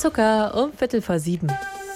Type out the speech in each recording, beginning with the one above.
Zucker um 6:15.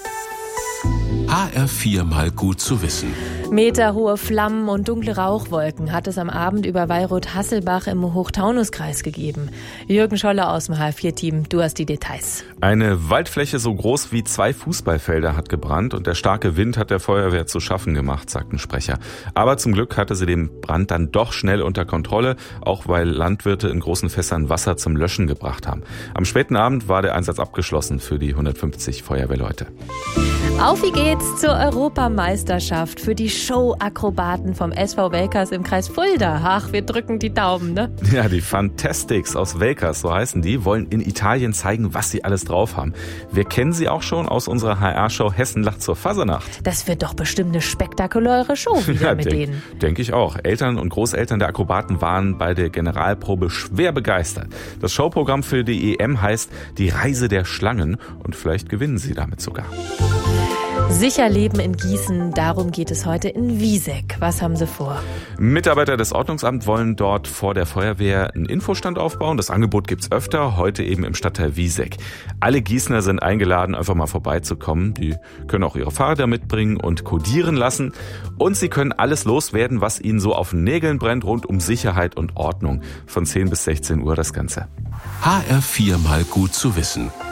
HR4 mal gut zu wissen. Meterhohe Flammen und dunkle Rauchwolken hat es am Abend über Weilroth-Hasselbach im Hochtaunuskreis gegeben. Jürgen Scholler aus dem HR4-Team, du hast die Details. Eine Waldfläche so groß wie 2 Fußballfelder hat gebrannt und der starke Wind hat der Feuerwehr zu schaffen gemacht, sagt ein Sprecher. Aber zum Glück hatte sie den Brand dann doch schnell unter Kontrolle, auch weil Landwirte in großen Fässern Wasser zum Löschen gebracht haben. Am späten Abend war der Einsatz abgeschlossen für die 150 Feuerwehrleute. Auf wie geht's zur Europameisterschaft für die Show-Akrobaten vom SV Welkers im Kreis Fulda. Ach, wir drücken die Daumen, ne? Ja, die Fantastics aus Welkers, so heißen die, wollen in Italien zeigen, was sie alles drauf haben. Wir kennen sie auch schon aus unserer HR-Show Hessen lacht zur Fasernacht. Das wird doch bestimmt eine spektakuläre Show wieder mit denen. Denke ich auch. Eltern und Großeltern der Akrobaten waren bei der Generalprobe schwer begeistert. Das Showprogramm für die EM heißt Die Reise der Schlangen und vielleicht gewinnen sie damit sogar. Sicher leben in Gießen, darum geht es heute in Wieseck. Was haben Sie vor? Mitarbeiter des Ordnungsamts wollen dort vor der Feuerwehr einen Infostand aufbauen. Das Angebot gibt's öfter, heute eben im Stadtteil Wieseck. Alle Gießener sind eingeladen, einfach mal vorbeizukommen. Die können auch ihre Fahrräder mitbringen und kodieren lassen. Und sie können alles loswerden, was ihnen so auf den Nägeln brennt, rund um Sicherheit und Ordnung. Von 10 bis 16 Uhr das Ganze. HR4 mal gut zu wissen.